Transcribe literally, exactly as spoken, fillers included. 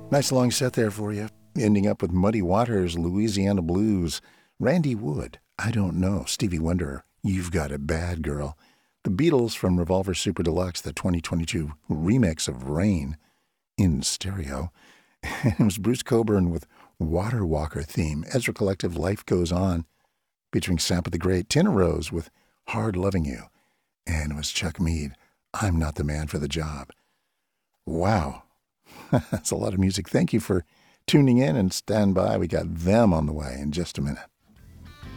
Nice long set there for you. Ending up with Muddy Waters, Louisiana Blues. Randy Wood, I Don't Know. Stevie Wonder, You've Got It Bad, Girl. The Beatles from Revolver Super Deluxe, the twenty twenty-two remix of Rain in stereo. And it was Bruce Cockburn with Water Walker theme. Ezra Collective, Life Goes On, featuring Sampa the Great. Tina Rose with Hard Loving You. And it was Chuck Mead, I'm Not the Man for the Job. Wow. That's a lot of music. Thank you for tuning in and stand by. We got them on the way in just a minute.